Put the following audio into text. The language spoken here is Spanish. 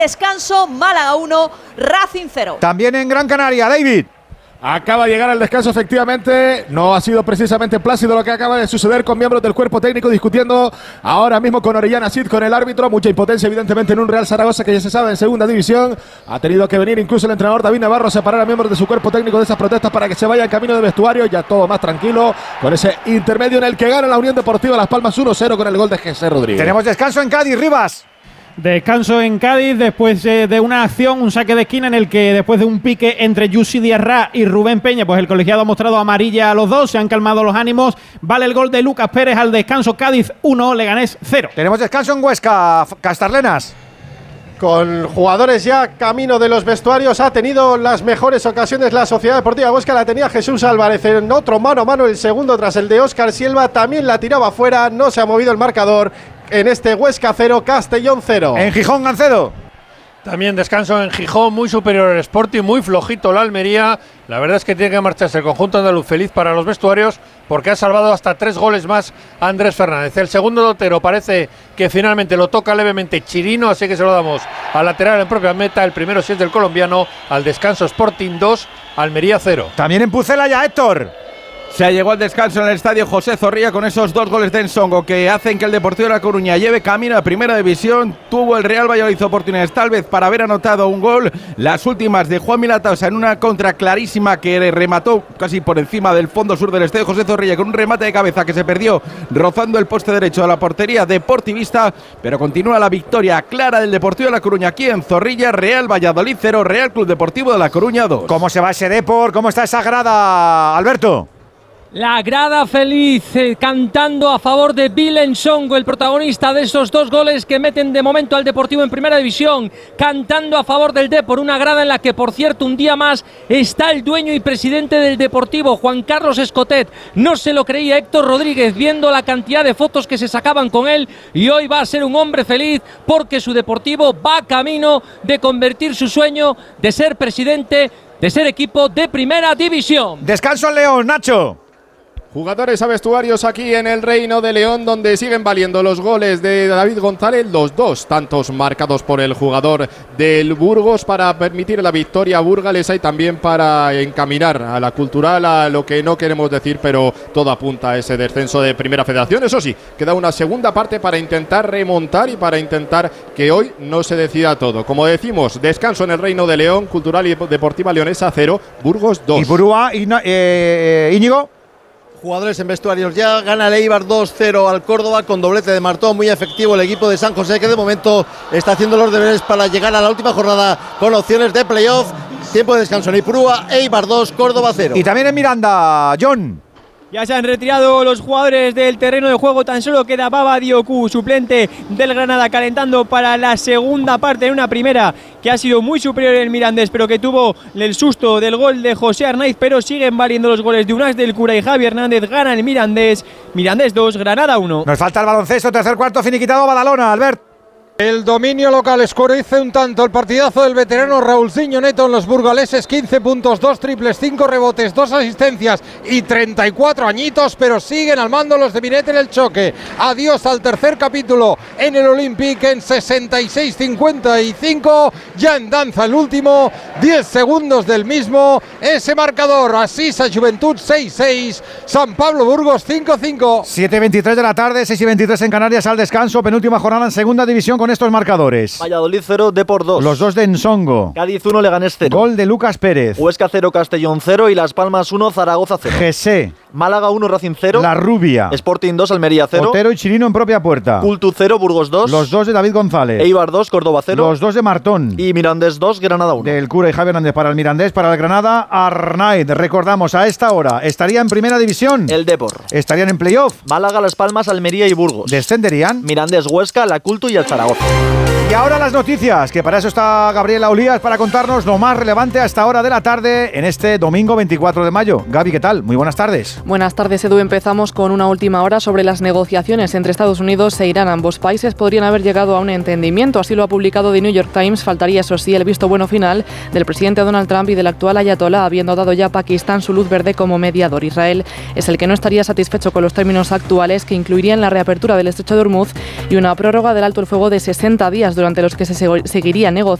Descanso, Málaga 1, Racing 0. También en Gran Canaria, David. Acaba de llegar al descanso, efectivamente. No ha sido precisamente plácido lo que acaba de suceder con miembros del cuerpo técnico discutiendo ahora mismo con Orellana Cid, con el árbitro. Mucha impotencia, evidentemente, en un Real Zaragoza que ya se sabe en segunda división. Ha tenido que venir incluso el entrenador David Navarro a separar a miembros de su cuerpo técnico de esas protestas para que se vaya al camino de vestuario. Ya todo más tranquilo con ese intermedio en el que gana la Unión Deportiva Las Palmas 1-0 con el gol de José Rodríguez. Tenemos descanso en Cádiz, Rivas. Descanso en Cádiz después de una acción, un saque de esquina en el que después de un pique entre Yusi Diarra y Rubén Peña, pues el colegiado ha mostrado amarilla a los dos, se han calmado los ánimos, vale el gol de Lucas Pérez al descanso. Cádiz 1, Leganés 0. Tenemos descanso en Huesca, Castarlenas. Con jugadores ya camino de los vestuarios, ha tenido las mejores ocasiones la Sociedad Deportiva Huesca, la tenía Jesús Álvarez en otro mano a mano, el segundo tras el de Óscar Silva, también la tiraba fuera, no se ha movido el marcador en este Huesca 0, Castellón 0. En Gijón, Gancedo. También descanso en Gijón, muy superior el Sporting, muy flojito la Almería. La verdad es que tiene que marcharse el conjunto andaluz feliz para los vestuarios porque ha salvado hasta 3 goles más a Andrés Fernández. El segundo dotero parece que finalmente lo toca levemente Chirino, así que se lo damos al lateral en propia meta. El primero sí es del colombiano. Al descanso Sporting 2, Almería 0. También en Pucela ya, Héctor. Se llegó al descanso en el estadio José Zorrilla con esos 2 goles de Ensongo que hacen que el Deportivo de La Coruña lleve camino a Primera División. Tuvo el Real Valladolid oportunidades tal vez para haber anotado un gol. Las últimas de Juan Milataos en una contra clarísima que remató casi por encima del fondo sur del estadio José Zorrilla con un remate de cabeza que se perdió rozando el poste derecho de la portería deportivista. Pero continúa la victoria clara del Deportivo de La Coruña aquí en Zorrilla. Real Valladolid 0, Real Club Deportivo de La Coruña 2. ¿Cómo se va ese Depor? ¿Cómo está esa grada, Alberto? La grada feliz cantando a favor de Bill Ensongo, el protagonista de esos 2 goles que meten de momento al Deportivo en Primera División, cantando a favor del Depor, una grada en la que, por cierto, un día más está el dueño y presidente del Deportivo, Juan Carlos Escotet. No se lo creía Héctor Rodríguez viendo la cantidad de fotos que se sacaban con él, y hoy va a ser un hombre feliz porque su Deportivo va camino de convertir su sueño de ser presidente, de ser equipo de Primera División. Descanso en León, Nacho. Jugadores a vestuarios aquí en el Reino de León, donde siguen valiendo los goles de David González, los 2 tantos marcados por el jugador del Burgos para permitir la victoria a burgalesa y también para encaminar a la Cultural a lo que no queremos decir, pero todo apunta a ese descenso de Primera Federación. Eso sí, queda una segunda parte para intentar remontar y para intentar que hoy no se decida todo. Como decimos, descanso en el Reino de León, Cultural y Deportiva Leonesa 0, Burgos 2. ¿Y Purúa, Íñigo? Jugadores en vestuarios ya, gana el Eibar 2-0 al Córdoba con doblete de Martón, muy efectivo el equipo de San José que de momento está haciendo los deberes para llegar a la última jornada con opciones de playoff. Tiempo de descanso en Ipurúa, Eibar 2, Córdoba 0. Y también en Miranda, John. Ya se han retirado los jugadores del terreno de juego, tan solo queda Baba Dioku, suplente del Granada, calentando para la segunda parte en una primera que ha sido muy superior el Mirandés, pero que tuvo el susto del gol de José Arnaiz, pero siguen valiendo los goles de Unas del Cura y Javi Hernández. Gana el Mirandés, Mirandés 2, Granada 1. Nos falta el baloncesto, tercer cuarto finiquitado, Badalona, Albert. El dominio local escurece un tanto el partidazo del veterano Raúlciño Neto en los burgaleses, 15 puntos, 2 triples, 5 rebotes, 2 asistencias y 34 añitos, pero siguen al mando los de Miret en el choque. Adiós al tercer capítulo en el Olympic en 66-55, ya en danza el último, 10 segundos del mismo, ese marcador, Asisa Juventud 6-6, San Pablo Burgos 5-5. 7:23 de la tarde, 6:23 en Canarias al descanso, penúltima jornada en segunda división con estos marcadores. Valladolid 0, Depor 2. Los 2 de Ensongo. Cádiz 1, Leganés 0. Gol de Lucas Pérez. Huesca 0, Castellón 0 y Las Palmas 1, Zaragoza 0. Gesé. Málaga 1, Racing 0. La Rubia. Sporting 2, Almería 0. Otero y Chirino en propia puerta. Cultu 0, Burgos 2. Los 2 de David González. Eibar 2, Córdoba 0. Los 2 de Martón. Y Mirandés 2, Granada 1. Del Cura y Javi Hernández para el Mirandés, para el Granada, Arnaiz. Recordamos, a esta hora estaría en Primera División. El Depor. Estarían en playoff. Málaga, Las Palmas, Almería y Burgos. Descenderían. Mirandés, Huesca, la Cultu y el Zaragoza. Y ahora las noticias, que para eso está Gabriela Olías para contarnos lo más relevante a esta hora de la tarde en este domingo 24 de mayo. Gaby, ¿qué tal? Muy buenas tardes. Buenas tardes, Edu. Empezamos con una última hora sobre las negociaciones entre Estados Unidos e Irán. Ambos países podrían haber llegado a un entendimiento, así lo ha publicado The New York Times. Faltaría, eso sí, el visto bueno final del presidente Donald Trump y del actual ayatolá, habiendo dado ya a Pakistán su luz verde como mediador. Israel es el que no estaría satisfecho con los términos actuales, que incluirían la reapertura del estrecho de Hormuz y una prórroga del alto el fuego de de 60 días durante los que se seguiría negociando